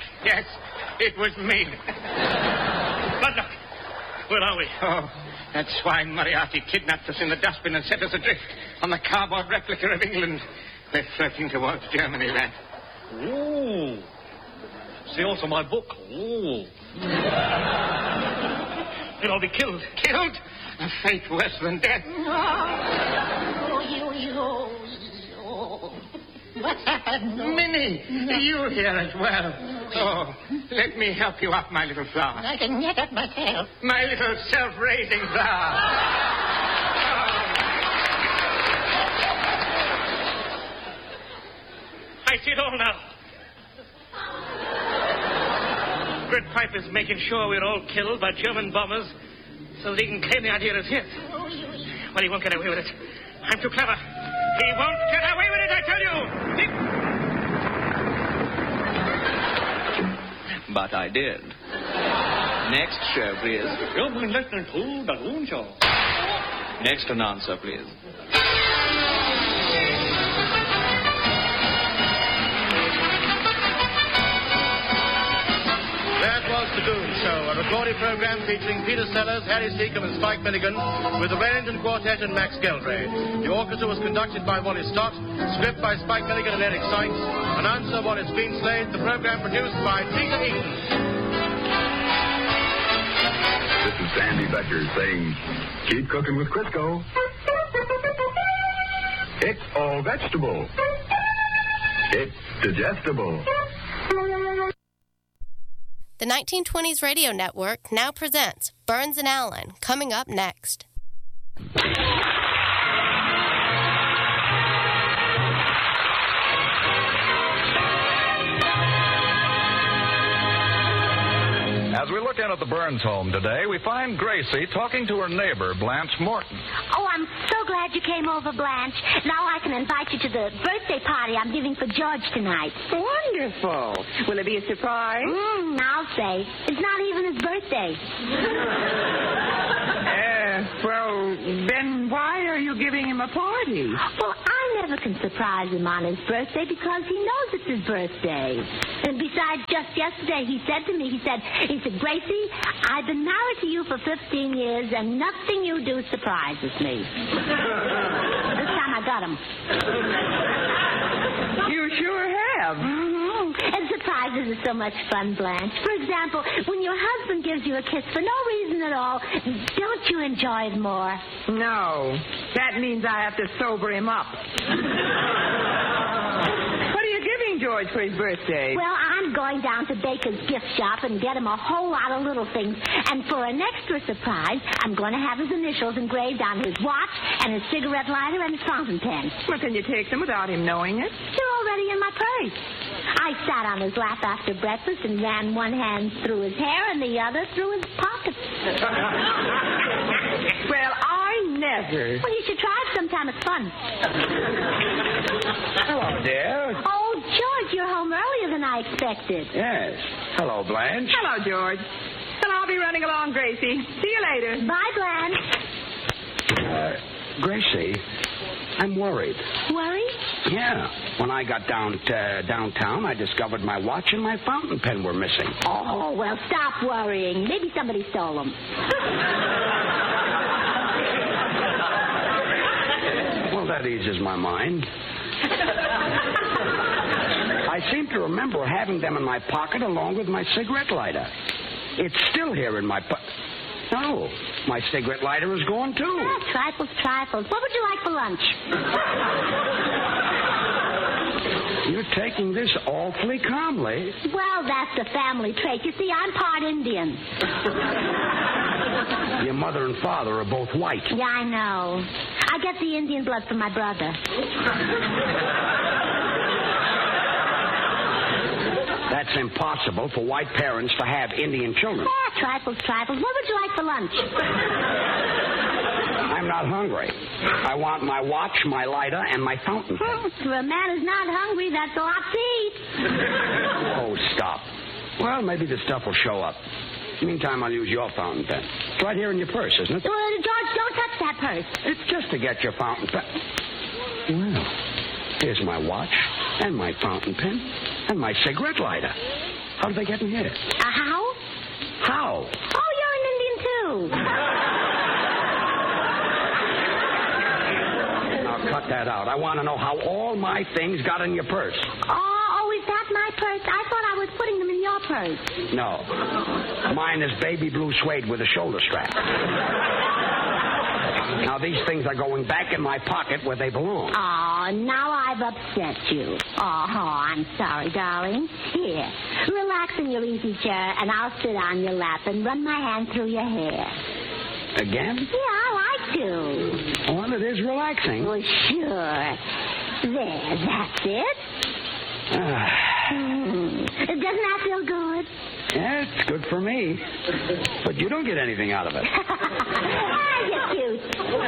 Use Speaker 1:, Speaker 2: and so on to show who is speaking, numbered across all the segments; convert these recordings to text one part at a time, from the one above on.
Speaker 1: Yes, it was me. But look, where are we? Oh, that swine Moriarty kidnapped us in the dustbin and set us adrift on the cardboard replica of England. We're floating towards Germany, lad.
Speaker 2: Ooh. See also my book. Ooh. We'll all be killed.
Speaker 1: Killed? A fate worse than death.
Speaker 3: What's happened?
Speaker 1: Minnie, you here as well. Oh, let me help you up, my little flower.
Speaker 3: I can get up myself.
Speaker 1: My little self-raising flower.
Speaker 2: I see it all now. Grit Pipe is making sure we're all killed by German bombers so that he can claim the idea as his. Well, he won't get away with it. I'm too clever. He won't get away with it, I tell you!
Speaker 4: But I did. Next show, please.
Speaker 2: You've been listening to The Goon Show.
Speaker 4: Next announcer, please.
Speaker 5: That was The Goon Show, a recorded program featuring Peter Sellers, Harry Seacombe and Spike Milligan, with the Wellington Quartet and Max Geldray. The orchestra was conducted by Wally Stott, script by Spike Milligan and Eric Sykes, announcer Wallace Greenslade, the program produced by Peter Eaton.
Speaker 6: This is Sandy Becker saying, keep cooking with Crisco. It's all vegetable. It's digestible.
Speaker 7: The 1920s Radio Network now presents Burns and Allen, coming up next.
Speaker 8: As we look in at the Burns home today, we find Gracie talking to her neighbor, Blanche Morton.
Speaker 9: Oh, I'm so glad you came over, Blanche. Now I can invite you to the birthday party I'm giving for George tonight.
Speaker 10: Wonderful. Will it be a surprise?
Speaker 9: I'll say. It's not even his birthday.
Speaker 10: Well, then why are you giving him a party?
Speaker 9: Well, I never can surprise him on his birthday because he knows it's his birthday. And besides, just yesterday he said to me, he said, Gracie, I've been married to you for 15 years and nothing you do surprises me. This time I got him.
Speaker 10: You sure have.
Speaker 9: And surprises are so much fun, Blanche. For example, when your husband gives you a kiss for no reason at all, don't you enjoy it more?
Speaker 10: No. That means I have to sober him up. What are you giving George for his birthday?
Speaker 9: Well, I'm going down to Baker's gift shop and get him a whole lot of little things. And for an extra surprise, I'm going to have his initials engraved on his watch and his cigarette lighter and his fountain pen.
Speaker 10: Well, can you take them without him knowing it?
Speaker 9: They're already in my purse. I sat on his lap after breakfast and ran one hand through his hair and the other through his pocket.
Speaker 10: Well, I never.
Speaker 9: Well, you should try it sometime. It's fun.
Speaker 11: Hello, dear.
Speaker 9: Oh, George, you're home earlier than I expected.
Speaker 11: Yes. Hello, Blanche.
Speaker 10: Hello, George. Well, I'll be running along, Gracie. See you later.
Speaker 9: Bye, Blanche.
Speaker 11: Gracie, I'm worried.
Speaker 9: Worried?
Speaker 11: Yeah. When I got downtown, I discovered my watch and my fountain pen were missing.
Speaker 9: Oh, well, stop worrying. Maybe somebody stole them.
Speaker 11: Well, that eases my mind. I seem to remember having them in my pocket along with my cigarette lighter. It's still here in my pocket. No, my cigarette lighter is gone, too.
Speaker 9: Trifles, trifles. What would you like for lunch?
Speaker 11: You're taking this awfully calmly.
Speaker 9: Well, that's a family trait. You see, I'm part Indian.
Speaker 11: Your mother and father are both white.
Speaker 9: Yeah, I know. I get the Indian blood from my brother.
Speaker 11: That's impossible for white parents to have Indian children.
Speaker 9: Trifles, trifles. What would you like for lunch?
Speaker 11: I'm not hungry. I want my watch, my lighter, and my fountain pen.
Speaker 9: For a man who's not hungry, that's a lot to eat.
Speaker 11: Oh, stop. Well, maybe the stuff will show up. Meantime, I'll use your fountain pen. It's right here in your purse, isn't it?
Speaker 9: Well, George, don't touch that purse.
Speaker 11: It's just to get your fountain pen. Well, here's my watch, and my fountain pen, and my cigarette lighter. How did they get in here?
Speaker 9: How?
Speaker 11: How?
Speaker 9: Oh, you're an Indian, too.
Speaker 11: Now, cut that out. I want to know how all my things got in your purse.
Speaker 9: Oh, is that my purse? I thought I was putting them in your purse.
Speaker 11: No. Mine is baby blue suede with a shoulder strap. Now, these things are going back in my pocket where they belong.
Speaker 9: Oh, now I've upset you. Oh, I'm sorry, darling. Here, relax in your easy chair, and I'll sit on your lap and run my hand through your hair.
Speaker 11: Again?
Speaker 9: Yeah, I like to.
Speaker 11: Well, it is relaxing.
Speaker 9: Well, sure. There, that's it. Doesn't that feel good?
Speaker 11: Yeah, it's good for me. But you don't get anything out of it.
Speaker 9: You're cute.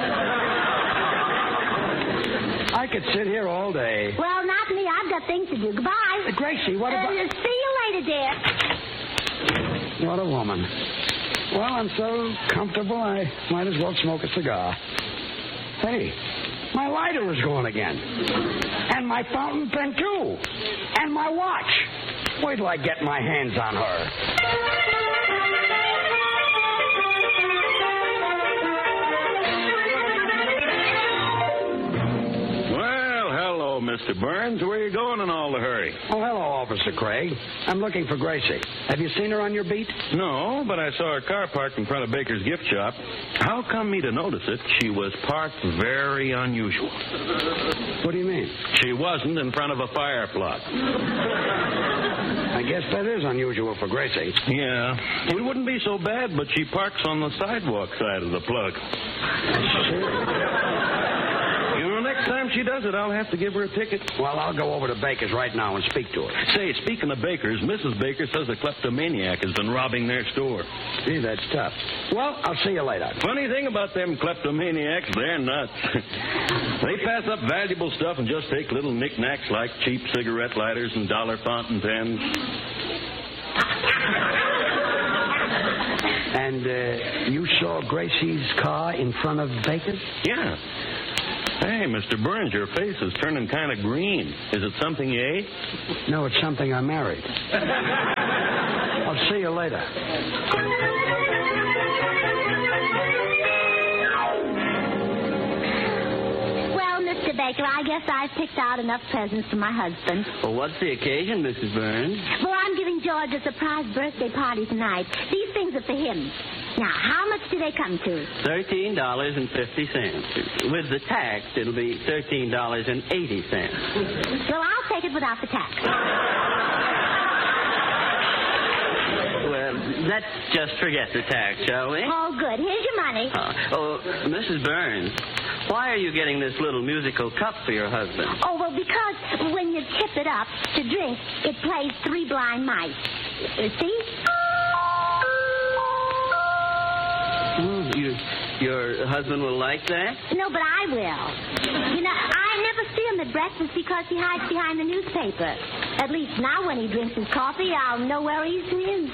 Speaker 11: I could sit here all day.
Speaker 9: Well, not me. I've got things to do. Goodbye.
Speaker 11: Gracie, what about...
Speaker 9: See you later, dear.
Speaker 11: What a woman. Well, I'm so comfortable, I might as well smoke a cigar. Hey, my lighter is gone again. And my fountain pen, too. And my watch. Wait till I get my hands on her.
Speaker 12: Mr. Burns, where are you going in all the hurry?
Speaker 11: Oh, hello, Officer Craig. I'm looking for Gracie. Have you seen her on your beat?
Speaker 12: No, but I saw her car parked in front of Baker's gift shop. How come me to notice it? She was parked very unusual.
Speaker 11: What do you mean?
Speaker 12: She wasn't in front of a fire plug.
Speaker 11: I guess that is unusual for Gracie.
Speaker 12: Yeah. It wouldn't be so bad, but she parks on the sidewalk side of the plug. Next time she does it, I'll have to give her a ticket.
Speaker 11: Well, I'll go over to Baker's right now and speak to her.
Speaker 12: Say, speaking of Baker's, Mrs. Baker says a kleptomaniac has been robbing their store.
Speaker 11: Gee, that's tough. Well, I'll see you later.
Speaker 12: Funny thing about them kleptomaniacs, they're nuts. They pass up valuable stuff and just take little knickknacks like cheap cigarette lighters and dollar fountain pens.
Speaker 11: And you saw Gracie's car in front of Baker's?
Speaker 12: Yeah. Hey, Mr. Burns, your face is turning kind of green. Is it something you ate?
Speaker 11: No, it's something I married. I'll see you later.
Speaker 9: Well, Mr. Baker, I guess I've picked out enough presents for my husband.
Speaker 13: Well, what's the occasion, Mrs. Burns?
Speaker 9: Well, I'm giving George a surprise birthday party tonight. These things are for him. Now, how much do they come to?
Speaker 13: $13.50. With the tax, it'll be $13.80.
Speaker 9: Well, I'll take it without the tax.
Speaker 13: Well, let's just forget the tax, shall we?
Speaker 9: Oh, good. Here's your money.
Speaker 13: Mrs. Burns, why are you getting this little musical cup for your husband?
Speaker 9: Oh, well, because when you tip it up to drink, it plays Three Blind Mice. See?
Speaker 13: Your husband will like that?
Speaker 9: No, but I will. You know, I never see him at breakfast because he hides behind the newspaper. At least now when he drinks his coffee, I'll know where he's in.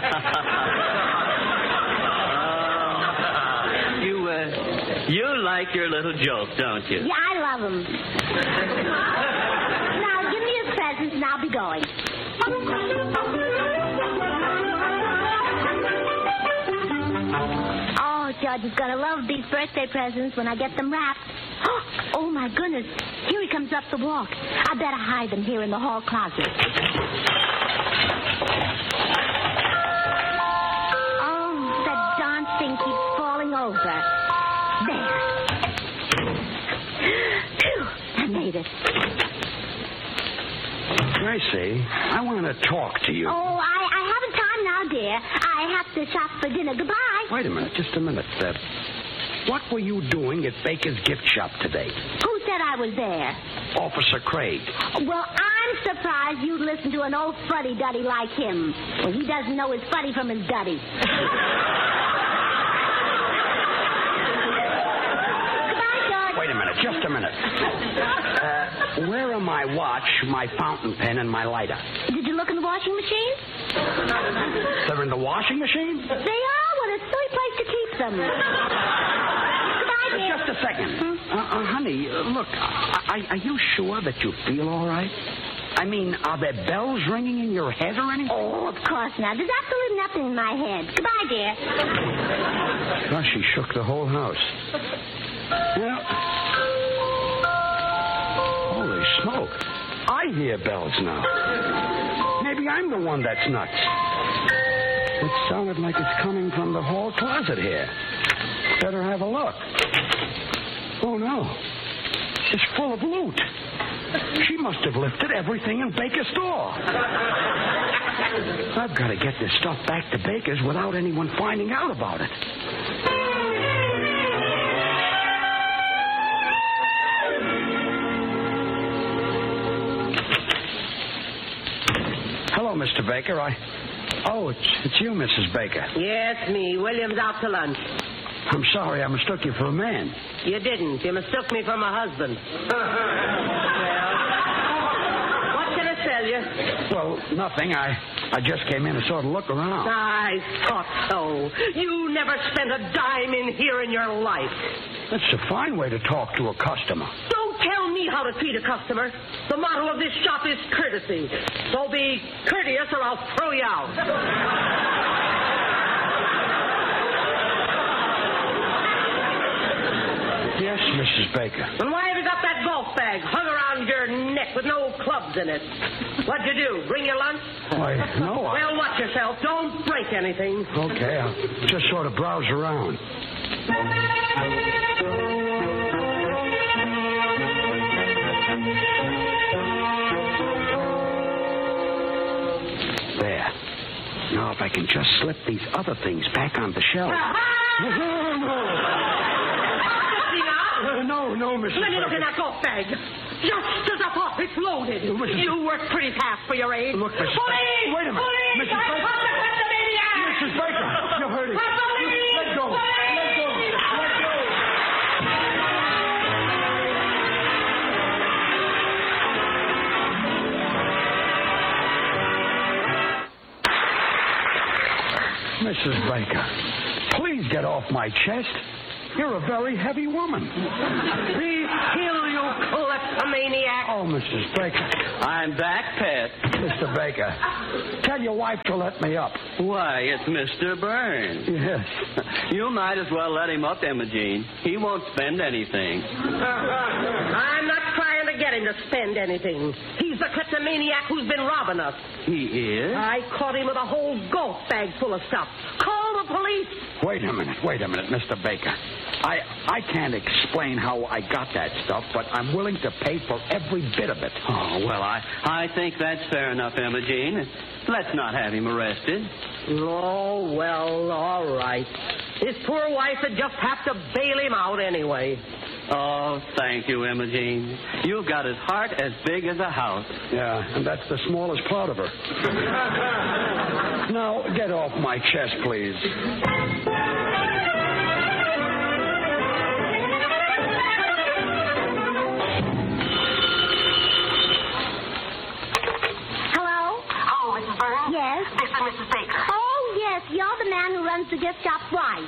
Speaker 13: You like your little joke, don't you?
Speaker 9: Yeah, I love him. Now, give me his presents and I'll be going. George is going to love these birthday presents when I get them wrapped. Oh, my goodness. Here he comes up the walk. I better hide them here in the hall closet. Oh, the darn thing keeps falling over. There. Phew, I made it.
Speaker 11: Gracie, I want to talk to you.
Speaker 9: Oh, I haven't time now, dear. I have to shop for dinner. Goodbye.
Speaker 11: Wait a minute, just a minute. What were you doing at Baker's gift shop today?
Speaker 9: Who said I was there?
Speaker 11: Officer Craig.
Speaker 9: Well, I'm surprised you'd listen to an old fuddy-duddy like him. Well, he doesn't know his fuddy from his duddy. Goodbye, George.
Speaker 11: Wait a minute, just a minute. Where are my watch, my fountain pen, and my lighter?
Speaker 9: Did you look in the washing machine?
Speaker 11: They're in the washing machine?
Speaker 9: They are. What a silly place to keep them. Goodbye, dear.
Speaker 11: Just a second. Honey, look, are you sure that you feel all right? I mean, are there bells ringing in your head or anything?
Speaker 9: Oh, of course not. There's absolutely nothing in my head. Goodbye, dear.
Speaker 11: Gosh, she shook the whole house. Well, holy smoke. I hear bells now. Maybe I'm the one that's nuts. It sounded like it's coming from the hall closet here. Better have a look. Oh, no. It's full of loot. She must have lifted everything in Baker's store. I've got to get this stuff back to Baker's without anyone finding out about it. Hello, Mr. Baker. Oh, it's you, Mrs. Baker.
Speaker 14: Yes, me. William's out to lunch.
Speaker 11: I'm sorry, I mistook you for a man.
Speaker 14: You didn't. You mistook me for my husband. Well, what can I tell you?
Speaker 11: Well, nothing. I just came in to sort of look around.
Speaker 14: I thought so. You never spent a dime in here in your life.
Speaker 11: That's a fine way to talk to a customer.
Speaker 14: Don't tell me how to treat a customer. The motto of this shop is courtesy. So be courteous or I'll throw you out.
Speaker 11: Yes, Mrs. Baker.
Speaker 14: And why have you got that golf bag hung around your neck with no clubs in it? What'd you do? Bring your lunch?
Speaker 11: Why, no.
Speaker 14: Well, watch yourself. Don't break anything.
Speaker 11: Okay, I'll just sort of browse around. There. Now, if I can just slip these other things back on the shelf. No, Mrs.
Speaker 14: Let me look in that golf bag. Just as I thought, it's loaded. You work pretty fast for your age.
Speaker 11: Look, Mrs.
Speaker 14: Police!
Speaker 11: Wait a minute.
Speaker 14: Police!
Speaker 11: Mrs. Baker. Mrs. Baker, you're hurting. Let go. Let go. Let go. Mrs. Baker, please get off my chest. You're a very heavy woman.
Speaker 14: Be still, you kleptomaniac.
Speaker 11: Oh, Mrs. Baker.
Speaker 13: I'm back, pet.
Speaker 11: Mr. Baker, tell your wife to let me up.
Speaker 13: Why, it's Mr. Burns.
Speaker 11: Yes.
Speaker 13: You might as well let him up, Imogene. He won't spend anything.
Speaker 14: I'm not trying to get him to spend anything. He's the kleptomaniac who's been robbing us.
Speaker 13: He is?
Speaker 14: I caught him with a whole golf bag full of stuff. Call the police.
Speaker 11: Wait a minute, Mr. Baker. I can't explain how I got that stuff, but I'm willing to pay for every bit of it.
Speaker 13: Oh, well, I think that's fair enough, Imogene. Let's not have him arrested.
Speaker 14: Oh, well, all right. His poor wife would just have to bail him out anyway.
Speaker 13: Oh, thank you, Imogene. You've got his heart as big as a house.
Speaker 11: Yeah, and that's the smallest part of her. Now, get off my chest, please.
Speaker 9: Yes?
Speaker 15: This is Mrs. Baker.
Speaker 9: Oh, yes. You're the man who runs the gift shop twice.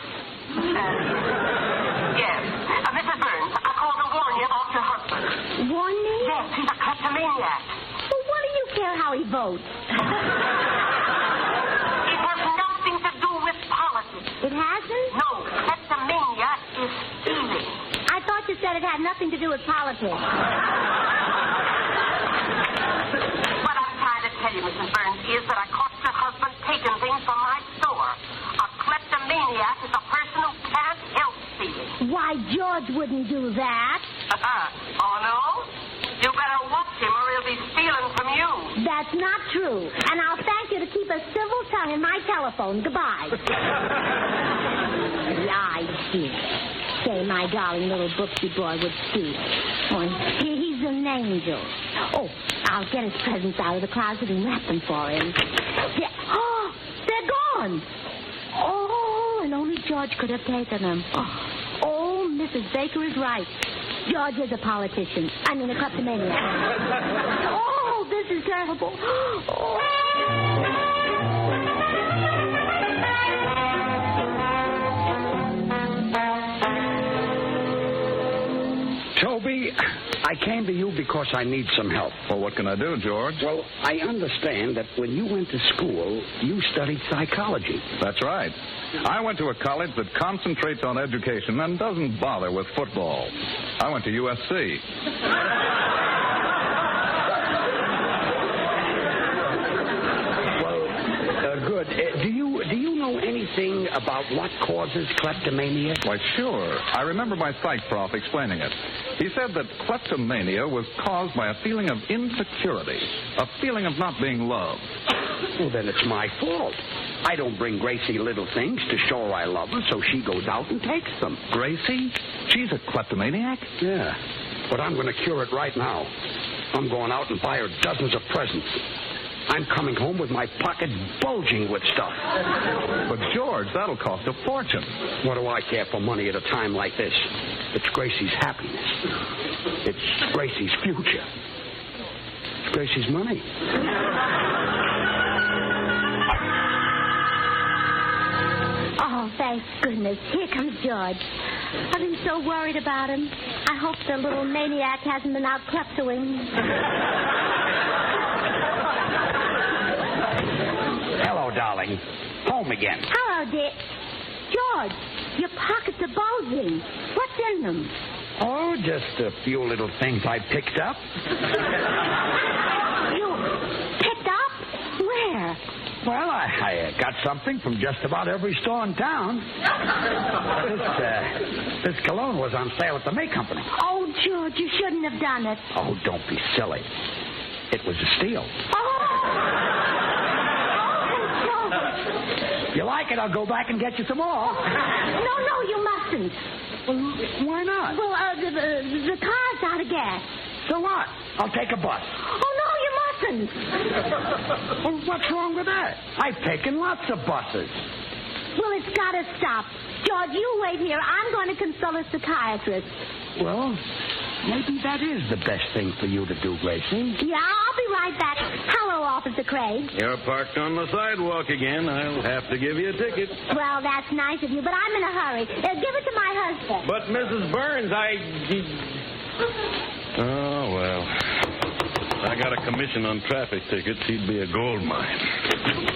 Speaker 15: Yes. Mrs. Burns, I called to warn you about your husband.
Speaker 9: Warn me?
Speaker 15: Yes, he's a kleptomaniac.
Speaker 9: Well, what do you care how he votes?
Speaker 15: It has nothing to do with politics.
Speaker 9: It hasn't?
Speaker 15: No, kleptomania is stealing.
Speaker 9: I thought you said it had nothing to do with politics.
Speaker 15: What I'm trying to tell you, Mrs. Burns, is that I caught your husband taking things from my store. A kleptomaniac is a person who can't help stealing.
Speaker 9: Why, George wouldn't do that.
Speaker 15: Oh, no? You better watch him or he'll be stealing from you.
Speaker 9: That's not true. And I'll thank you to keep a civil tongue in my telephone. Goodbye. Lied, dear. Say, my darling little Brooksy boy would steal. Oh, he's an angel. Oh, I'll get his presents out of the closet and wrap them for him. Oh, they're gone. Oh, and only George could have taken them. Oh, Mrs. Baker is right. George is a politician. I mean, a kleptomaniac. Oh, this is terrible. Oh.
Speaker 11: Toby, I came to you because I need some help.
Speaker 8: Well, what can I do, George?
Speaker 11: Well, I understand that when you went to school, you studied psychology.
Speaker 8: That's right. I went to a college that concentrates on education and doesn't bother with football. I went to USC.
Speaker 11: Good. Do you know anything about what causes kleptomania?
Speaker 8: Why, sure. I remember my psych prof explaining it. He said that kleptomania was caused by a feeling of insecurity, a feeling of not being loved.
Speaker 11: Well, then it's my fault. I don't bring Gracie little things to show her I love her, so she goes out and takes them.
Speaker 8: Gracie? She's a kleptomaniac?
Speaker 11: Yeah. But I'm going to cure it right now. I'm going out and buy her dozens of presents. I'm coming home with my pocket bulging with stuff.
Speaker 8: But, George, that'll cost a fortune.
Speaker 11: What do I care for money at a time like this? It's Gracie's happiness. It's Gracie's future. It's Gracie's money.
Speaker 9: Oh, thank goodness. Here comes George. I've been so worried about him. I hope the little maniac hasn't been out kleptoing.
Speaker 11: Hello, darling. Home again.
Speaker 9: Hello, dear. George, your pockets are bulging. What's in them?
Speaker 11: Oh, just a few little things I picked up.
Speaker 9: You picked up? Where?
Speaker 11: Well, I got something from just about every store in town. This cologne was on sale at the May Company.
Speaker 9: Oh, George, you shouldn't have done it.
Speaker 11: Oh, don't be silly. It was a steal. You like it, I'll go back and get you some more.
Speaker 9: No, you mustn't.
Speaker 11: Well, why not?
Speaker 9: Well, the car's out of gas.
Speaker 11: So what? I'll take a bus.
Speaker 9: Oh, no, you mustn't.
Speaker 11: Well, what's wrong with that? I've taken lots of buses.
Speaker 9: Well, it's got to stop. George, you wait here. I'm going to consult a psychiatrist.
Speaker 11: Well, maybe that is the best thing for you to do, Gracie.
Speaker 9: Yeah, I'll be right back. Hello, Officer Craig.
Speaker 12: You're parked on the sidewalk again. I'll have to give you a ticket.
Speaker 9: Well, that's nice of you, but I'm in a hurry. Give it to my husband.
Speaker 12: But, Mrs. Burns, Oh, well. I got a commission on traffic tickets. He'd be a gold mine.